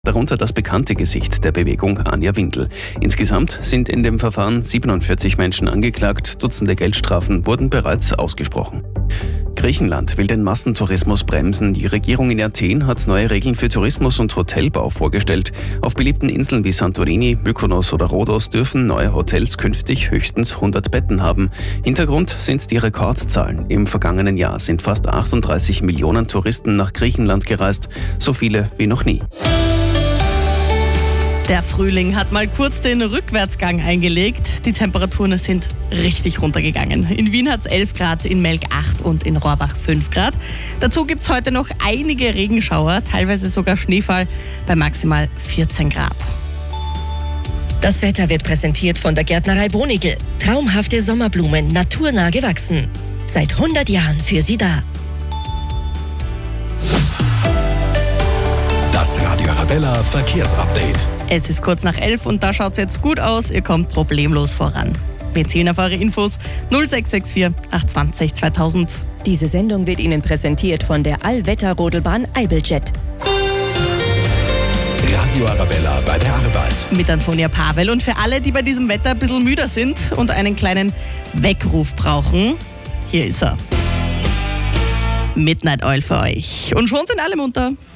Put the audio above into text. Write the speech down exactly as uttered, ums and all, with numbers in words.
Darunter das bekannte Gesicht der Bewegung Anja Windel. Insgesamt sind in dem Verfahren siebenundvierzig Menschen angeklagt, Dutzende Geldstrafen wurden bereits ausgesprochen. Griechenland will den Massentourismus bremsen. Die Regierung in Athen hat neue Regeln für Tourismus und Hotelbau vorgestellt. Auf beliebten Inseln wie Santorini, Mykonos oder Rhodos dürfen neue Hotels künftig höchstens hundert Betten haben. Hintergrund sind die Rekordzahlen. Im vergangenen Jahr sind fast achtunddreißig Millionen Touristen nach Griechenland gereist, so viele wie noch nie. Der Frühling hat mal kurz den Rückwärtsgang eingelegt. Die Temperaturen sind richtig runtergegangen. In Wien hat es elf Grad, in Melk acht und in Rohrbach fünf Grad. Dazu gibt es heute noch einige Regenschauer, teilweise sogar Schneefall bei maximal vierzehn Grad. Das Wetter wird präsentiert von der Gärtnerei Bonigl. Traumhafte Sommerblumen, naturnah gewachsen. Seit hundert Jahren für Sie da. Das Radio Arabella Verkehrsupdate. Es ist kurz nach elf und da schaut es jetzt gut aus. Ihr kommt problemlos voran. Wir zählen auf eure Infos null sechs sechs vier acht zwei null zweitausend. Diese Sendung wird Ihnen präsentiert von der Allwetter-Rodelbahn Eibeljet. Radio Arabella bei der Arbeit. Mit Antonia Pavel. Und für alle, die bei diesem Wetter ein bisschen müder sind und einen kleinen Weckruf brauchen, hier ist er. Midnight Oil für euch. Und schon sind alle munter.